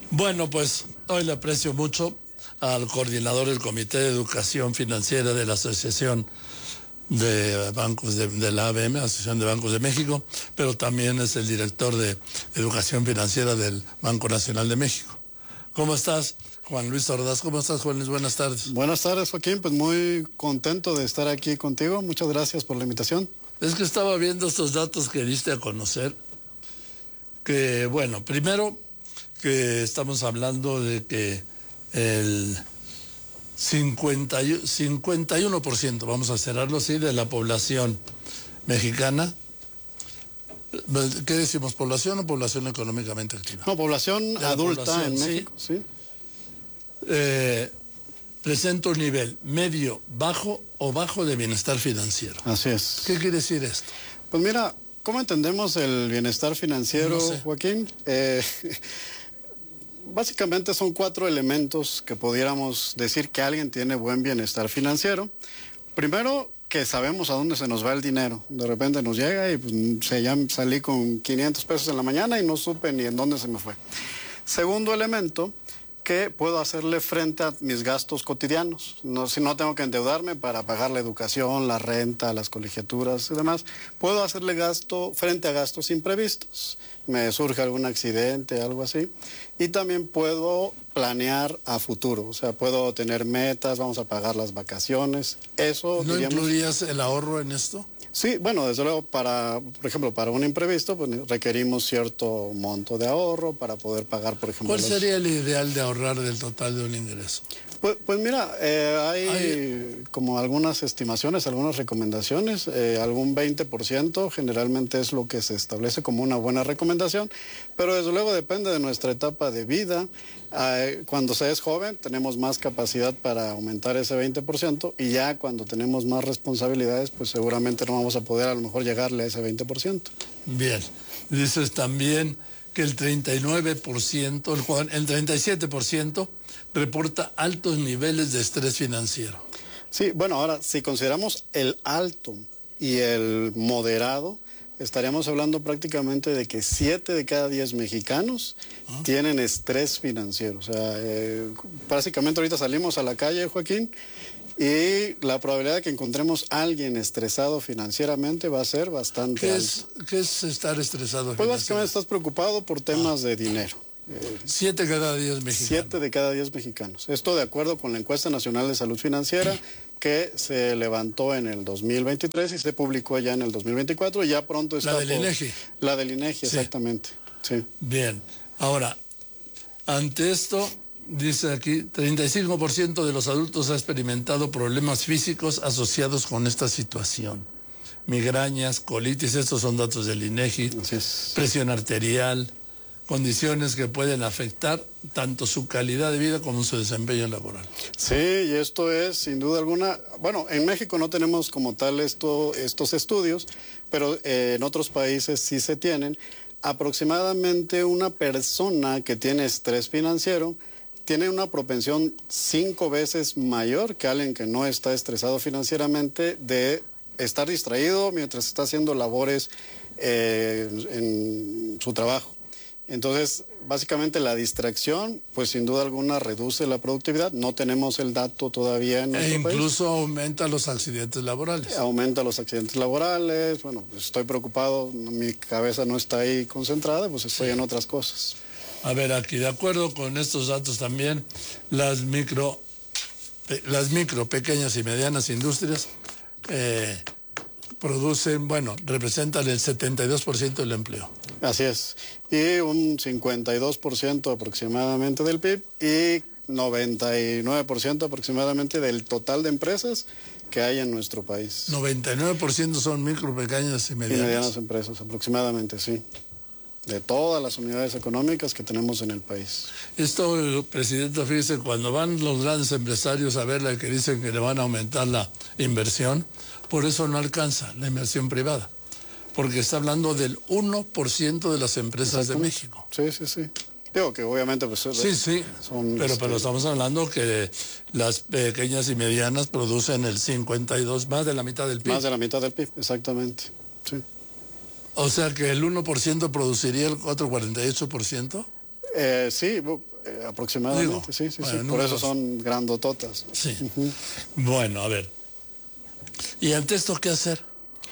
Bueno, pues hoy le aprecio mucho al coordinador del Comité de Educación Financiera de la Asociación de Bancos de la ABM, Asociación de Bancos de México, pero también es el director de Educación Financiera del Banco Nacional de México. ¿Cómo estás, Juan Luis Ordaz? ¿Cómo estás, Juan Luis? Buenas tardes. Buenas tardes, Joaquín. Pues muy contento de estar aquí contigo. Muchas gracias por la invitación. Es que estaba viendo estos datos que diste a conocer, que, bueno, primero que estamos hablando de que el 51%, vamos a cerrarlo así, de la población mexicana. ¿Qué decimos? ¿Población o población económicamente activa? No, población adulta en México, sí. Presenta un nivel medio, bajo o bajo de bienestar financiero. Así es. ¿Qué quiere decir esto? Pues mira, ¿cómo entendemos el bienestar financiero, No sé. Joaquín? Básicamente son 4 elementos que pudiéramos decir que alguien tiene buen bienestar financiero. Primero, que sabemos a dónde se nos va el dinero. De repente nos llega y pues, ya salí con 500 pesos en la mañana y no supe ni en dónde se me fue. Segundo elemento, que puedo hacerle frente a mis gastos cotidianos. Si no tengo que endeudarme para pagar la educación, la renta, las colegiaturas y demás, puedo hacerle frente a gastos imprevistos. Me surge algún accidente, algo así. Y también puedo planear a futuro. O sea, puedo tener metas, vamos a pagar las vacaciones. Eso, ¿No diríamos, incluirías el ahorro en esto? Sí, bueno, desde luego, por ejemplo, para un imprevisto, pues requerimos cierto monto de ahorro para poder pagar, por ejemplo... ¿Cuál sería el ideal de ahorrar del total de un ingreso? Pues mira, hay como algunas estimaciones, algunas recomendaciones, algún 20% generalmente es lo que se establece como una buena recomendación, pero desde luego depende de nuestra etapa de vida. Cuando se es joven tenemos más capacidad para aumentar ese 20% y ya cuando tenemos más responsabilidades, pues seguramente no vamos a poder a lo mejor llegarle a ese 20%. Bien, dices también que el 39%, el 37% reporta altos niveles de estrés financiero. Sí, bueno, ahora, si consideramos el alto y el moderado, estaríamos hablando prácticamente de que 7 de cada 10 mexicanos tienen estrés financiero. O sea, básicamente ahorita salimos a la calle, Joaquín, y la probabilidad de que encontremos a alguien estresado financieramente va a ser bastante alta. ¿Qué es estar estresado? Pues básicamente estás preocupado por temas de dinero. 7 de cada 10 mexicanos. 7 de cada 10 mexicanos. Esto de acuerdo con la encuesta nacional de salud financiera que se levantó en el 2023 y se publicó ya en el 2024 y ya pronto está... La del INEGI. La del INEGI, exactamente. Sí. Bien. Ahora, ante esto, dice aquí, 35% de los adultos ha experimentado problemas físicos asociados con esta situación. Migrañas, colitis, estos son datos del INEGI. Así es. Presión arterial, condiciones que pueden afectar tanto su calidad de vida como su desempeño laboral. Sí, y esto es sin duda alguna, bueno, en México no tenemos como tal estos estudios, pero en otros países sí se tienen. Aproximadamente una persona que tiene estrés financiero tiene una propensión 5 veces mayor que alguien que no está estresado financieramente de estar distraído mientras está haciendo labores en su trabajo. Entonces, básicamente la distracción, pues sin duda alguna reduce la productividad. No tenemos el dato todavía en nuestro país. Incluso aumenta los accidentes laborales. Aumenta los accidentes laborales. Bueno, pues estoy preocupado, mi cabeza no está ahí concentrada, pues estoy en otras cosas. A ver, aquí, de acuerdo con estos datos también, las micro, pequeñas y medianas industrias representan el 72% del empleo. Así es, y un 52% aproximadamente del PIB y 99% aproximadamente del total de empresas que hay en nuestro país. 99% son micro, pequeñas y medianas. Y medianas empresas, aproximadamente, sí. De todas las unidades económicas que tenemos en el país. Esto, presidente, fíjese, cuando van los grandes empresarios a verla que dicen que le van a aumentar la inversión, por eso no alcanza la inversión privada. Porque está hablando del 1% de las empresas de México. Sí, sí, sí. Digo que obviamente pues... Sí, pero estamos hablando que las pequeñas y medianas producen el 52, más de la mitad del PIB. Más de la mitad del PIB, exactamente, sí. O sea que el 1% produciría el 4,48%. Sí, aproximadamente, Digo, sí. bueno, Por eso son grandototas. Sí. Bueno, a ver. ¿Y ante esto qué hacer?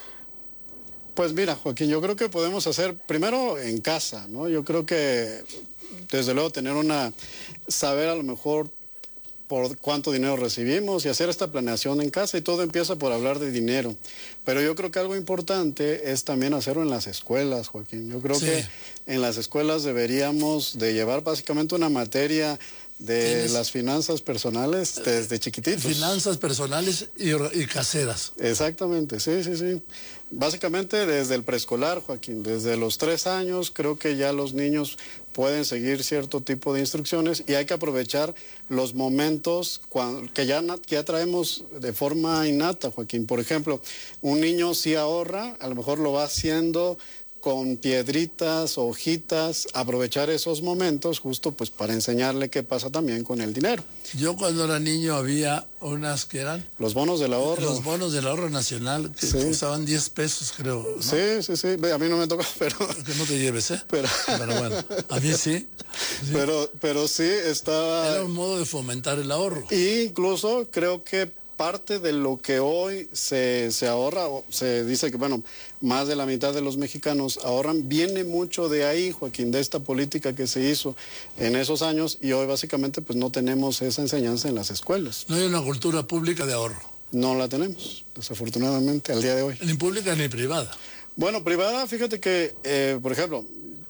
Pues mira, Joaquín, yo creo que podemos hacer primero en casa, ¿no? Yo creo que desde luego saber a lo mejor por cuánto dinero recibimos y hacer esta planeación en casa, y todo empieza por hablar de dinero. Pero yo creo que algo importante es también hacerlo en las escuelas, Joaquín. Yo creo que en las escuelas deberíamos de llevar básicamente una materia de las finanzas personales desde chiquititos. Finanzas personales y caseras. Exactamente, sí. Básicamente desde el preescolar, Joaquín, desde los 3 años, creo que ya los niños pueden seguir cierto tipo de instrucciones, y hay que aprovechar los momentos que ya traemos de forma innata, Joaquín. Por ejemplo, un niño sí ahorra, a lo mejor lo va haciendo con piedritas, hojitas, aprovechar esos momentos justo pues para enseñarle qué pasa también con el dinero. Yo cuando era niño había unas que eran... Los bonos del ahorro. Los bonos del ahorro nacional, que costaban 10 pesos, creo, ¿no? Sí. A mí no me tocó, pero... Que no te lleves, ¿eh? Pero bueno, a mí sí. Pero sí estaba... Era un modo de fomentar el ahorro. Y incluso creo que parte de lo que hoy se ahorra, o se dice que, bueno, más de la mitad de los mexicanos ahorran, viene mucho de ahí, Joaquín, de esta política que se hizo en esos años, y hoy básicamente pues no tenemos esa enseñanza en las escuelas. No hay una cultura pública de ahorro. No la tenemos, desafortunadamente, al día de hoy. Ni pública ni privada. Bueno, privada, fíjate que, por ejemplo,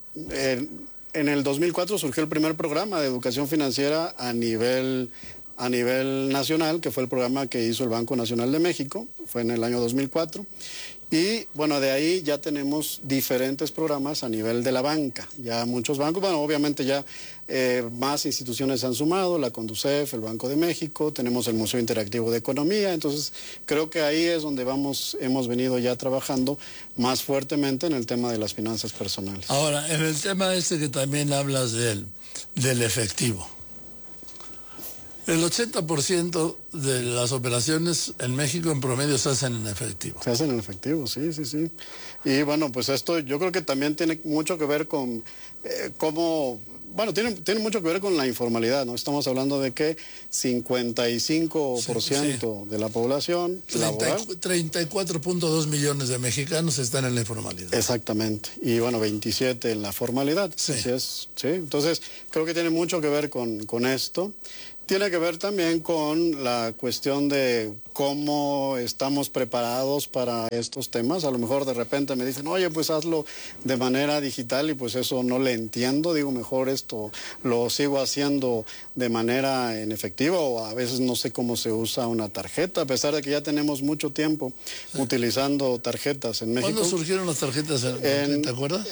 en el 2004 surgió el primer programa de educación financiera a nivel nacional, que fue el programa que hizo el Banco Nacional de México, fue en el año 2004. Y bueno, de ahí ya tenemos diferentes programas a nivel de la banca. Ya muchos bancos, bueno, obviamente ya más instituciones se han sumado, la Conducef, el Banco de México, tenemos el Museo Interactivo de Economía. Entonces creo que ahí es donde hemos venido ya trabajando más fuertemente en el tema de las finanzas personales. Ahora, en el tema que también hablas del efectivo. El 80% de las operaciones en México en promedio se hacen en efectivo. Se hacen en efectivo, sí. Y bueno, pues esto yo creo que también tiene mucho que ver con cómo... Bueno, tiene mucho que ver con la informalidad, ¿no? Estamos hablando de que 55% de la población laboral... 34.2 millones de mexicanos están en la informalidad. Exactamente. Y bueno, 27 en la formalidad. Sí. Así es, sí. Entonces, creo que tiene mucho que ver con esto. Tiene que ver también con la cuestión de cómo estamos preparados para estos temas. A lo mejor de repente me dicen, oye, pues hazlo de manera digital, y pues eso no le entiendo. Digo, mejor esto lo sigo haciendo de manera en efectivo, o a veces no sé cómo se usa una tarjeta, a pesar de que ya tenemos mucho tiempo utilizando tarjetas en México. ¿Cuándo surgieron las tarjetas? ¿Te acuerdas?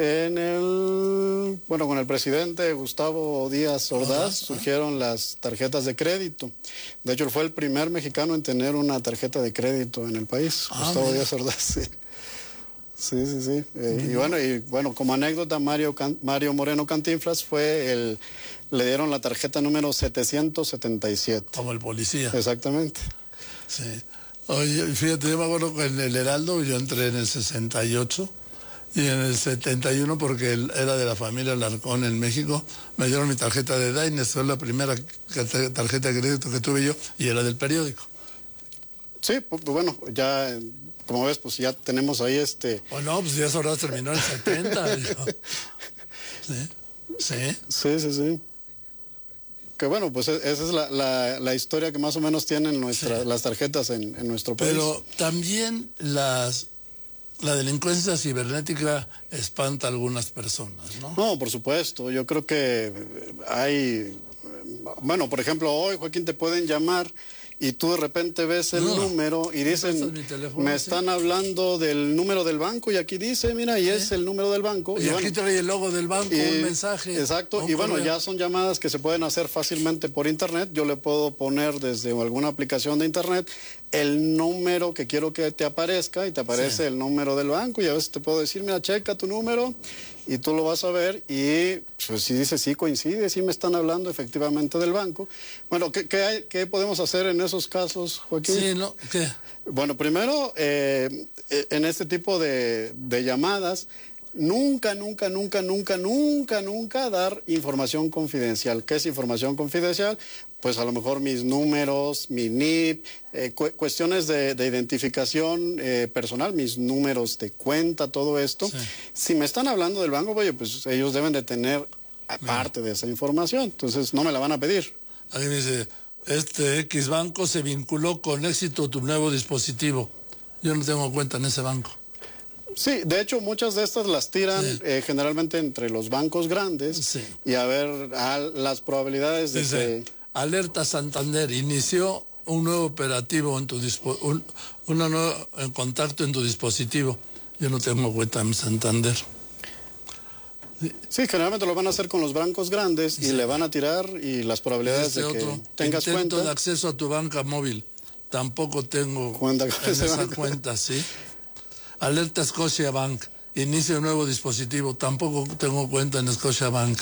Bueno, con el presidente Gustavo Díaz Ordaz surgieron las tarjetas de crédito. De hecho, fue el primer mexicano en tener una tarjeta de crédito en el país, Gustavo Díaz Ordaz. Sí. Y bueno, como anécdota, Mario Moreno Cantinflas le dieron la tarjeta número 777. Como el policía. Exactamente. Sí. Oye, fíjate, yo me acuerdo que en el Heraldo yo entré en el 68 y en el 71, porque era de la familia Alarcón en México, me dieron mi tarjeta de Diners, fue la primera tarjeta de crédito que tuve yo, y era del periódico. Sí, pues bueno, ya, como ves, pues ya tenemos ahí Bueno, pues ya Ordaz terminó en el 70. Sí. Que bueno, pues esa es la historia que más o menos tienen las tarjetas en nuestro país. Pero también la delincuencia cibernética espanta a algunas personas, ¿no? No, por supuesto. Yo creo que bueno, por ejemplo, hoy, Joaquín, te pueden llamar y tú de repente ves el número y dicen, me están hablando del número del banco, y aquí dice, mira, y es el número del banco. Y aquí trae el logo del banco, un mensaje. Exacto, y bueno, ya son llamadas que se pueden hacer fácilmente por internet. Yo le puedo poner desde alguna aplicación de internet el número que quiero que te aparezca, y te aparece el número del banco, y a veces te puedo decir, mira, checa tu número, y tú lo vas a ver, y pues si dice sí coincide, sí me están hablando efectivamente del banco. Bueno, ¿qué podemos hacer en esos casos, Joaquín? Sí, ¿no? ¿Qué? Bueno, primero, en este tipo de llamadas, nunca dar información confidencial. ¿Qué es información confidencial? Pues a lo mejor mis números, mi NIP, cuestiones de identificación personal, mis números de cuenta, todo esto. Sí. Si me están hablando del banco, oye, pues ellos deben de tener aparte de esa información, entonces no me la van a pedir. Alguien dice, este X banco se vinculó con éxito tu nuevo dispositivo. Yo no tengo cuenta en ese banco. Sí, de hecho muchas de estas las tiran generalmente entre los bancos grandes y a ver las probabilidades de que... Alerta Santander, inició un nuevo operativo en tu contacto en tu dispositivo. Yo no tengo cuenta en Santander. Sí, generalmente lo van a hacer con los bancos grandes y le van a tirar y las probabilidades de que tengas cuenta. Intento de acceso a tu banca móvil. Tampoco tengo cuenta con esa cuenta, ¿sí? Alerta Scotiabank, inicia un nuevo dispositivo. Tampoco tengo cuenta en Scotiabank.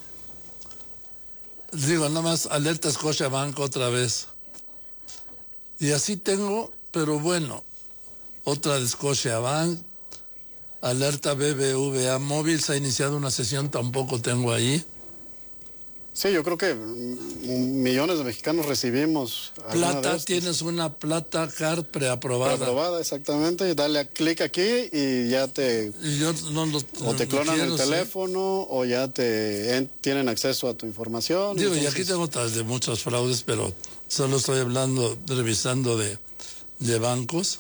Digo, nada más alerta Scotiabank otra vez. Y así tengo, pero bueno, otra de Scotiabank. Alerta BBVA Móvil, se ha iniciado una sesión, tampoco tengo ahí. Sí, yo creo que millones de mexicanos recibimos. Plata, tienes una Plata Card preaprobada. Preaprobada, exactamente, y dale a clic aquí y ya te... o te clonan el teléfono, o ya tienen acceso a tu información. Digo, entonces... y aquí tengo otras de muchos fraudes, pero solo estoy revisando de bancos.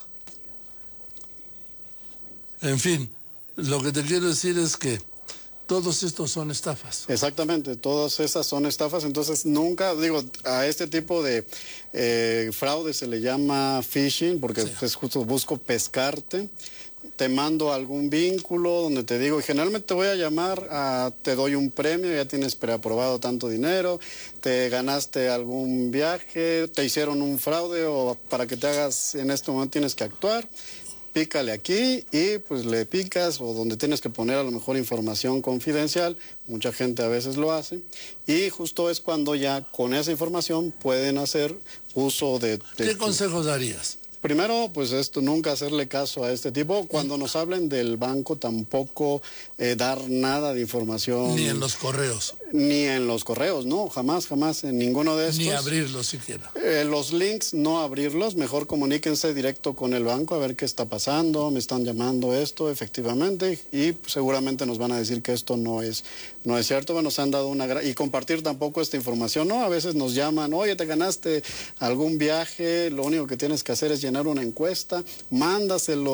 En fin, lo que te quiero decir es que todos estos son estafas. Exactamente, todas esas son estafas, entonces nunca, digo, a este tipo de fraude se le llama phishing, porque es justo busco pescarte, te mando algún vínculo donde te digo, generalmente te voy a llamar, te doy un premio, ya tienes preaprobado tanto dinero, te ganaste algún viaje, te hicieron un fraude o para que te hagas en este momento tienes que actuar. Pícale aquí y pues le picas o donde tienes que poner a lo mejor información confidencial, mucha gente a veces lo hace, y justo es cuando ya con esa información pueden hacer uso de... ¿Qué consejos darías? Primero, pues nunca hacerle caso a este tipo. Cuando nos hablen del banco, tampoco dar nada de información. Ni en los correos. Ni en los correos, no, jamás, en ninguno de estos. Ni abrirlos siquiera. Los links, no abrirlos, mejor comuníquense directo con el banco a ver qué está pasando, me están llamando esto, efectivamente, y seguramente nos van a decir que esto no es cierto. Bueno, nos han dado y compartir tampoco esta información, ¿no? A veces nos llaman, oye, te ganaste algún viaje, lo único que tienes que hacer es llenar una encuesta, mándaselo